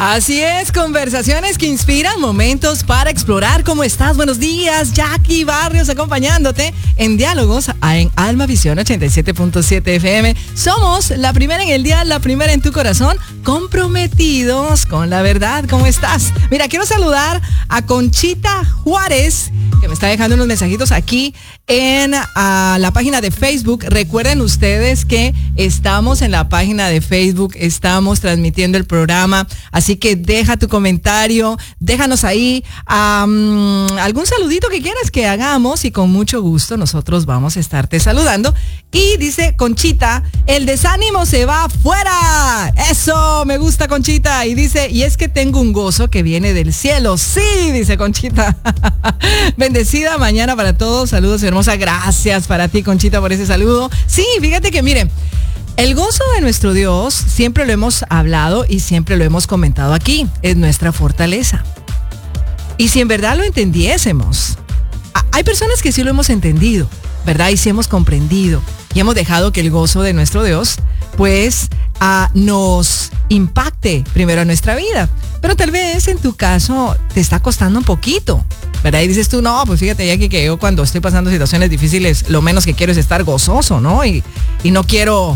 Así es, conversaciones que inspiran, momentos para explorar. ¿Cómo estás? Buenos días, Jackie Barrios acompañándote en Diálogos en Alma Visión 87.7 FM. Somos la primera en el día, la primera en tu corazón, comprometidos con la verdad. ¿Cómo estás? Mira, quiero saludar a Conchita Juárez, que me está dejando unos mensajitos aquí en la página de Facebook. Recuerden ustedes que estamos en la página de Facebook, estamos transmitiendo el programa, así que deja tu comentario, déjanos ahí algún saludito que quieras que hagamos y con mucho gusto nosotros vamos a estarte saludando. Y dice Conchita, el desánimo se va fuera. Eso, me gusta, Conchita. Y dice, y es que tengo un gozo que viene del cielo. Sí, dice Conchita. Bendecida mañana para todos. Saludos, hermosa. Gracias para ti, Conchita, por ese saludo. Sí, fíjate que miren, el gozo de nuestro Dios, siempre lo hemos hablado y siempre lo hemos comentado aquí, es nuestra fortaleza. Y si en verdad lo entendiésemos, hay personas que sí lo hemos entendido, ¿verdad? Y sí hemos comprendido y hemos dejado que el gozo de nuestro Dios, pues, nos impacte primero en nuestra vida. Pero tal vez en tu caso te está costando un poquito, ¿verdad? Y dices tú, no, pues fíjate, Jackie, que yo cuando estoy pasando situaciones difíciles, lo menos que quiero es estar gozoso, ¿no? Y no quiero...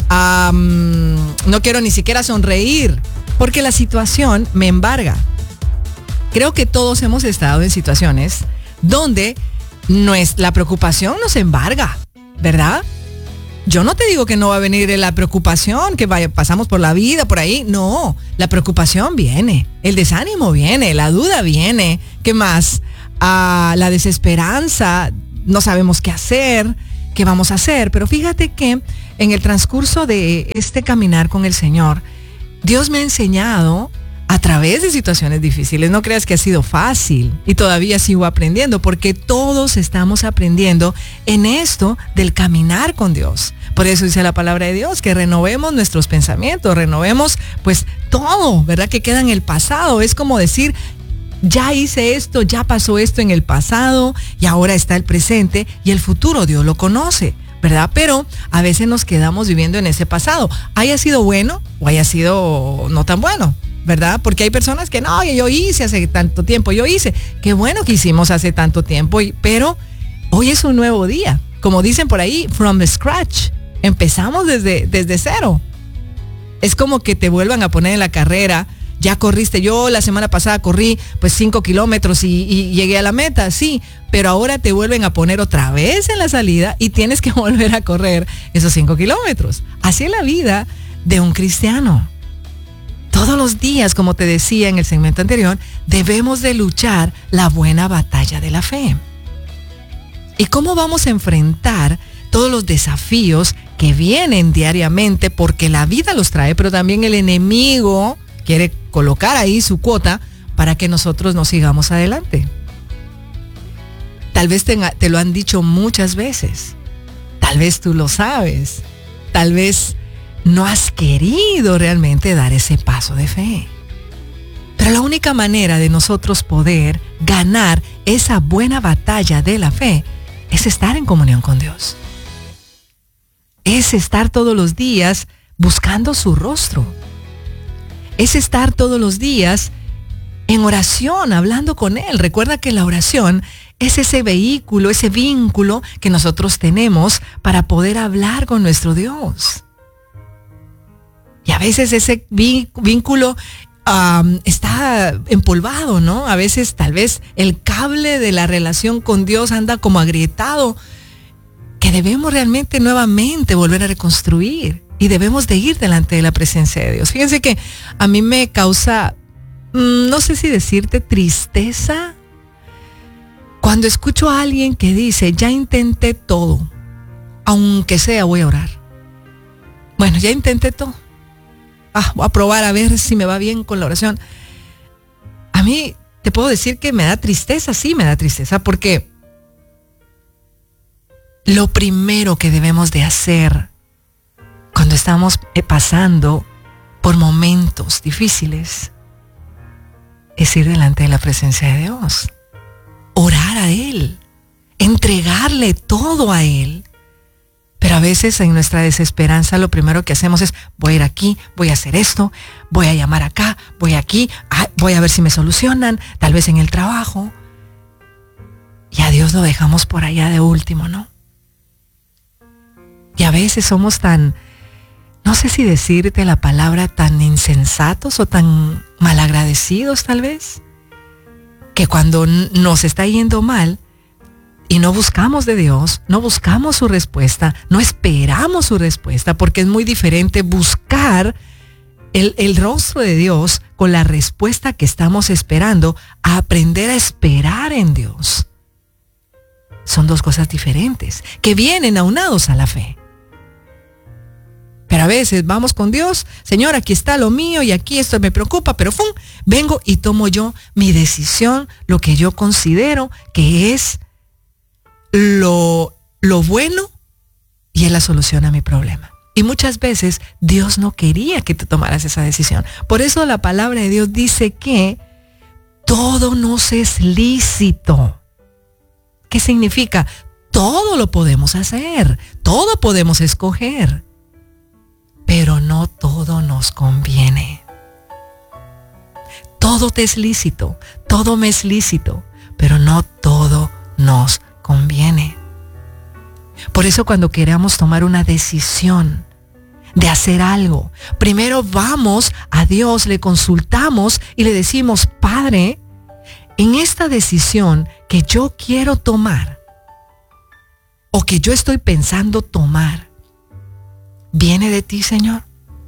no quiero ni siquiera sonreír porque la situación me embarga. Creo que todos hemos estado en situaciones donde la preocupación nos embarga, ¿verdad? Yo no te digo que no va a venir la preocupación, que pasamos por la vida por ahí. No, la preocupación viene, el desánimo viene, la duda viene. ¿Qué más? La desesperanza, no sabemos qué hacer, qué vamos a hacer. Pero fíjate que en el transcurso de este caminar con el Señor, Dios me ha enseñado a través de situaciones difíciles. No creas que ha sido fácil y todavía sigo aprendiendo, porque todos estamos aprendiendo en esto del caminar con Dios. Por eso dice la palabra de Dios, que renovemos nuestros pensamientos, renovemos pues todo, ¿verdad? Que queda en el pasado. Es como decir, ya hice esto, ya pasó esto en el pasado y ahora está el presente y el futuro Dios lo conoce, ¿verdad? Pero a veces nos quedamos viviendo en ese pasado, haya sido bueno o haya sido no tan bueno, ¿verdad? Porque hay personas que no, yo hice hace tanto tiempo, qué bueno que hicimos hace tanto tiempo, pero hoy es un nuevo día, como dicen por ahí, from the scratch, empezamos desde cero. Es como que te vuelvan a poner en la carrera. Ya corriste, yo la semana pasada corrí pues 5 kilómetros y llegué a la meta, sí, pero ahora te vuelven a poner otra vez en la salida y tienes que volver a correr esos 5 kilómetros. Así es la vida de un cristiano. Todos los días, como te decía en el segmento anterior, debemos de luchar la buena batalla de la fe. ¿Y cómo vamos a enfrentar todos los desafíos que vienen diariamente? Porque la vida los trae, pero también el enemigo quiere colocar ahí su cuota para que nosotros nos sigamos adelante. Tal vez te lo han dicho muchas veces, tal vez tú lo sabes, tal vez no has querido realmente dar ese paso de fe. Pero la única manera de nosotros poder ganar esa buena batalla de la fe es estar en comunión con Dios. Es estar todos los días buscando su rostro. Es estar todos los días en oración, hablando con Él. Recuerda que la oración es ese vehículo, ese vínculo que nosotros tenemos para poder hablar con nuestro Dios. Y a veces ese vínculo está empolvado, ¿no? A veces tal vez el cable de la relación con Dios anda como agrietado, que debemos realmente nuevamente volver a reconstruir. Y debemos de ir delante de la presencia de Dios. Fíjense que a mí me causa, no sé si decirte tristeza, cuando escucho a alguien que dice, ya intenté todo, aunque sea voy a orar. Bueno, ya intenté todo. Voy a probar a ver si me va bien con la oración. A mí te puedo decir que me da tristeza, sí me da tristeza, porque lo primero que debemos de hacer cuando estamos pasando por momentos difíciles es ir delante de la presencia de Dios, orar a Él, entregarle todo a Él. Pero a veces en nuestra desesperanza lo primero que hacemos es, voy a ir aquí, voy a hacer esto, voy a llamar acá, voy aquí. aquí, voy a ver si me solucionan, tal vez en el trabajo. Y a Dios lo dejamos por allá de último, ¿no? Y a veces somos tan, no sé si decirte la palabra, tan insensatos o tan malagradecidos tal vez, que cuando nos está yendo mal y no buscamos de Dios, no buscamos su respuesta, no esperamos su respuesta, porque es muy diferente buscar el rostro de Dios con la respuesta que estamos esperando, a aprender a esperar en Dios. Son dos cosas diferentes que vienen aunados a la fe. Pero a veces vamos con Dios, Señor, aquí está lo mío y aquí esto me preocupa, pero ¡fum! Vengo y tomo yo mi decisión, lo que yo considero que es lo bueno y es la solución a mi problema. Y muchas veces Dios no quería que tú tomaras esa decisión. Por eso la palabra de Dios dice que todo nos es lícito. ¿Qué significa? Todo lo podemos hacer, todo podemos escoger, pero no todo nos conviene. Todo te es lícito, todo me es lícito, pero no todo nos conviene. Por eso cuando queramos tomar una decisión de hacer algo, primero vamos a Dios, le consultamos y le decimos, Padre, en esta decisión que yo quiero tomar o que yo estoy pensando tomar, ¿viene de ti, Señor?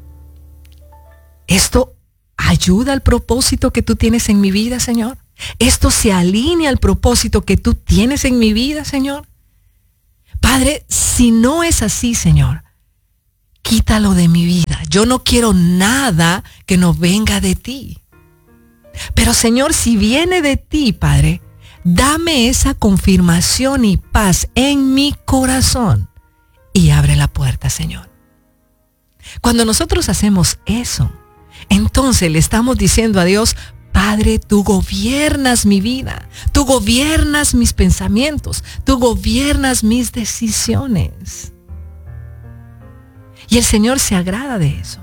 ¿Esto ayuda al propósito que tú tienes en mi vida, Señor? ¿Esto se alinea al propósito que tú tienes en mi vida, Señor? Padre, si no es así, Señor, quítalo de mi vida. Yo no quiero nada que no venga de ti. Pero, Señor, si viene de ti, Padre, dame esa confirmación y paz en mi corazón y abre la puerta, Señor. Cuando nosotros hacemos eso, entonces le estamos diciendo a Dios, Padre, tú gobiernas mi vida, tú gobiernas mis pensamientos, tú gobiernas mis decisiones. Y el Señor se agrada de eso.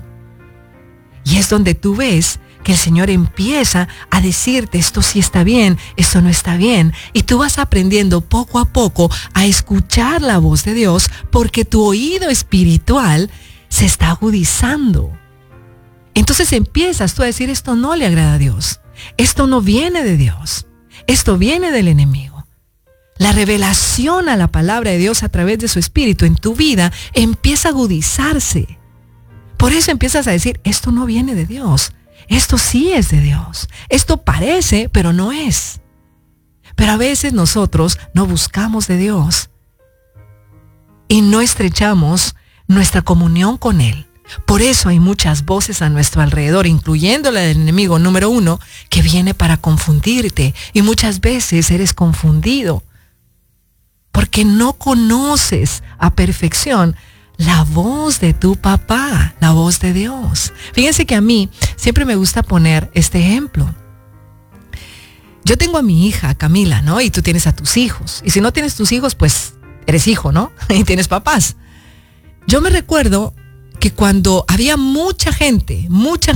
Y es donde tú ves que el Señor empieza a decirte, esto sí está bien, esto no está bien. Y tú vas aprendiendo poco a poco a escuchar la voz de Dios, porque tu oído espiritual se está agudizando. Entonces empiezas tú a decir, esto no le agrada a Dios. Esto no viene de Dios. Esto viene del enemigo. La revelación a la palabra de Dios a través de su espíritu en tu vida empieza a agudizarse. Por eso empiezas a decir, esto no viene de Dios. Esto sí es de Dios. Esto parece, pero no es. Pero a veces nosotros no buscamos de Dios y no estrechamos nuestra comunión con Él. Por eso hay muchas voces a nuestro alrededor, incluyendo la del enemigo número 1, que viene para confundirte. Y muchas veces eres confundido porque no conoces a perfección la voz de tu papá, la voz de Dios. Fíjense que a mí siempre me gusta poner este ejemplo. Yo tengo a mi hija, Camila, ¿no? Y tú tienes a tus hijos. Y si no tienes tus hijos, pues eres hijo, ¿no? Y tienes papás. Yo me recuerdo que cuando había mucha gente,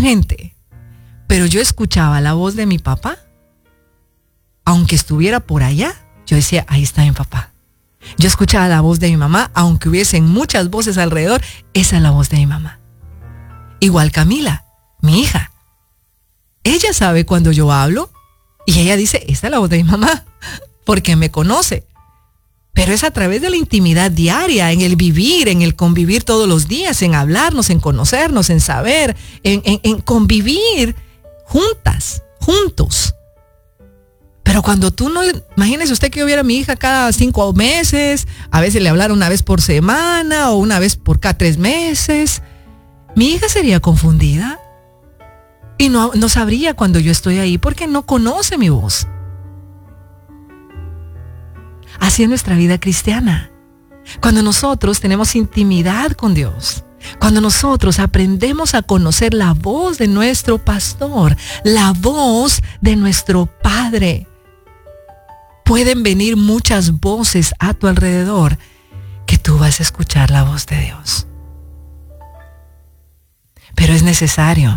pero yo escuchaba la voz de mi papá, aunque estuviera por allá, yo decía, ahí está mi papá. Yo escuchaba la voz de mi mamá, aunque hubiesen muchas voces alrededor, esa es la voz de mi mamá. Igual Camila, mi hija. Ella sabe cuando yo hablo y ella dice, esta es la voz de mi mamá, porque me conoce. Pero es a través de la intimidad diaria, en el vivir, en el convivir todos los días, en hablarnos, en conocernos, en saber, en convivir juntos. Pero cuando tú no, imagínese usted que yo viera a mi hija cada 5 meses, a veces le hablara una vez por semana o una vez por cada 3 meses, mi hija sería confundida y no sabría cuando yo estoy ahí porque no conoce mi voz. Así es nuestra vida cristiana. Cuando nosotros tenemos intimidad con Dios, cuando nosotros aprendemos a conocer la voz de nuestro pastor, la voz de nuestro Padre, pueden venir muchas voces a tu alrededor que tú vas a escuchar la voz de Dios. Pero es necesario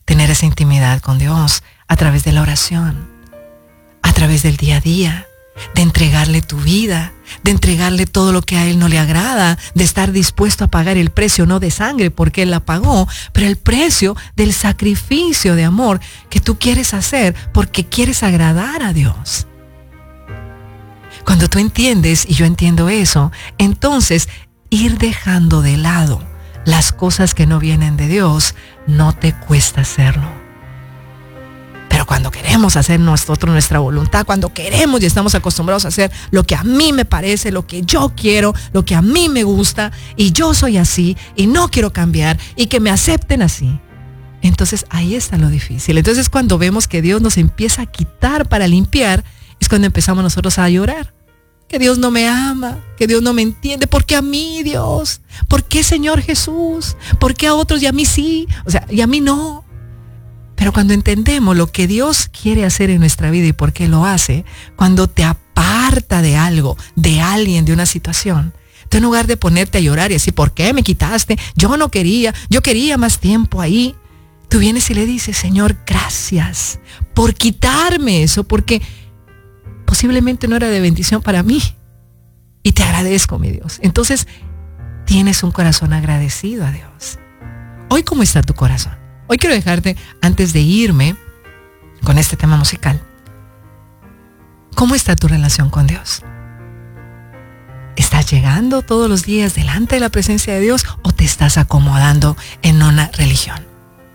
tener esa intimidad con Dios a través de la oración, a través del día a día, de entregarle tu vida, de entregarle todo lo que a Él no le agrada, de estar dispuesto a pagar el precio, no de sangre porque Él la pagó, pero el precio del sacrificio de amor que tú quieres hacer porque quieres agradar a Dios. Cuando tú entiendes, y yo entiendo eso, entonces ir dejando de lado las cosas que no vienen de Dios no te cuesta hacerlo. Pero cuando queremos hacer nosotros nuestra voluntad, cuando queremos y estamos acostumbrados a hacer lo que a mí me parece, lo que yo quiero, lo que a mí me gusta, y yo soy así, y no quiero cambiar, y que me acepten así. Entonces ahí está lo difícil. Entonces cuando vemos que Dios nos empieza a quitar para limpiar, es cuando empezamos nosotros a llorar. Que Dios no me ama, que Dios no me entiende. ¿Por qué a mí, Dios? ¿Por qué, Señor Jesús? ¿Por qué a otros y a mí sí? O sea, y a mí no. Pero cuando entendemos lo que Dios quiere hacer en nuestra vida y por qué lo hace, cuando te aparta de algo, de alguien, de una situación, tú en lugar de ponerte a llorar y decir, ¿por qué me quitaste? Yo no quería, yo quería más tiempo ahí. Tú vienes y le dices, Señor, gracias por quitarme eso, porque posiblemente no era de bendición para mí. Y te agradezco, mi Dios. Entonces, tienes un corazón agradecido a Dios. Hoy, ¿cómo está tu corazón? Hoy quiero dejarte, antes de irme con este tema musical, ¿cómo está tu relación con Dios? ¿Estás llegando todos los días delante de la presencia de Dios o te estás acomodando en una religión?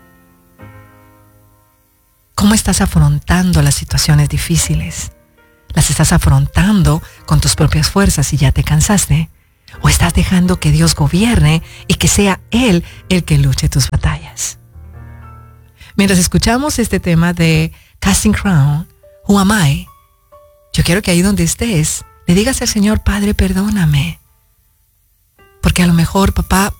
¿Cómo estás afrontando las situaciones difíciles? ¿Las estás afrontando con tus propias fuerzas y ya te cansaste? ¿O estás dejando que Dios gobierne y que sea Él el que luche tus batallas? Mientras escuchamos este tema de Casting Crown, Who Am I? Yo quiero que ahí donde estés, le digas al Señor, Padre, perdóname. Porque a lo mejor, papá,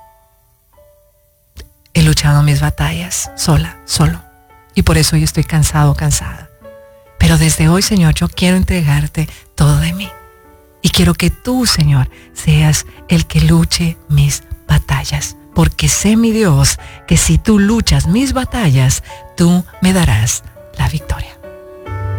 he luchado mis batallas solo. Y por eso yo estoy cansado, cansada. Pero desde hoy, Señor, yo quiero entregarte todo de mí. Y quiero que tú, Señor, seas el que luche mis batallas. Porque sé, mi Dios, que si tú luchas mis batallas, tú me darás la victoria.